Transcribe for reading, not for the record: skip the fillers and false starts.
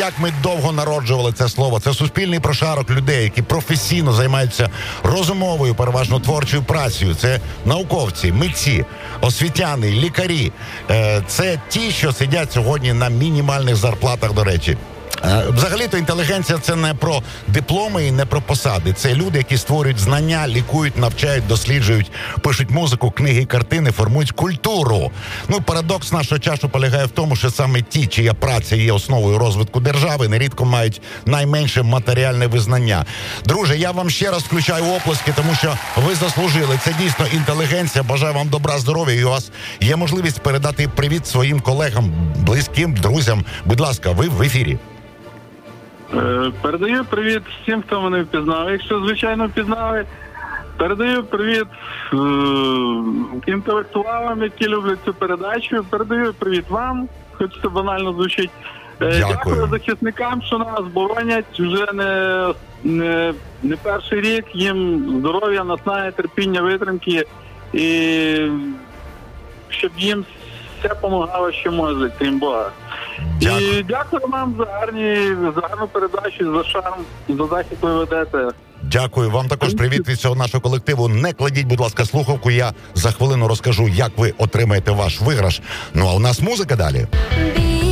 як ми довго народжували це слово. Це суспільний прошарок людей, які професійно займаються розумовою, переважно творчою працею. Це науковці, митці, освітяни, лікарі. Це ті, що сидять сьогодні на мінімальних зарплатах, до речі. Взагалі-то інтелігенція – це не про дипломи і не про посади. Це люди, які створюють знання, лікують, навчають, досліджують, пишуть музику, книги, картини, формують культуру. Ну, парадокс нашого часу полягає в тому, що саме ті, чия праця є основою розвитку держави, нерідко мають найменше матеріальне визнання. Друже, я вам ще раз включаю оплески, тому що ви заслужили. Це дійсно інтелігенція. Бажаю вам добра, здоров'я, і у вас є можливість передати привіт своїм колегам, близьким, друзям. Будь ласка, ви в ефірі. Передаю привіт всім, хто мене впізнав. Якщо, звичайно, впізнали, передаю привіт інтелектуалам, які люблять цю передачу. Передаю привіт вам, хоч це банально звучить. Дякую захисникам, що нас боронять вже не перший рік. Їм здоров'я, наснаги, терпіння, витримки. І щоб їм все допомагало, що може, крім Бога. Дякую. І дякую вам за гарну передачу, за шарм, за захід ви ведете. Дякую. Вам також привіт від цього нашого колективу. Не кладіть, будь ласка, слухавку. Я за хвилину розкажу, як ви отримаєте ваш виграш. Ну, а у нас музика далі.